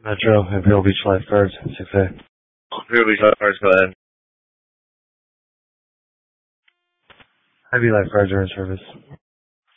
Metro, Imperial Beach Lifeguards, 6A. Imperial Beach Lifeguards, go ahead. Heavy Lifeguards are in service.